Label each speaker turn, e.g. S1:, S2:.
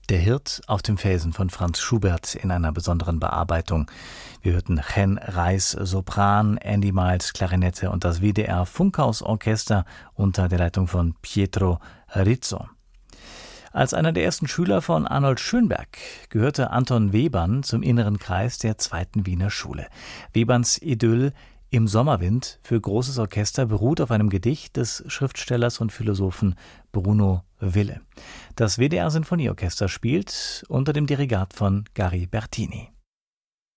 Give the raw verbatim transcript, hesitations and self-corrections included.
S1: Der Hirt auf dem Felsen von Franz Schubert in einer besonderen Bearbeitung. Wir hörten Chen Reis Sopran, Andy Miles Klarinette und das W D R Funkhausorchester unter der Leitung von Pietro Rizzo. Als einer der ersten Schüler von Arnold Schönberg gehörte Anton Webern zum inneren Kreis der zweiten Wiener Schule. Weberns Idyll Im Sommerwind für großes Orchester beruht auf einem Gedicht des Schriftstellers und Philosophen Bruno Wille. Das W D R Sinfonieorchester spielt unter dem Dirigat von Gary Bertini.